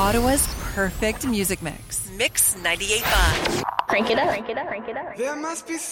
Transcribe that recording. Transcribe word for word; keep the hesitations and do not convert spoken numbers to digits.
Ottawa's perfect music mix. Mix ninety-eight point five. Crank it up, crank it up, crank it up. There must be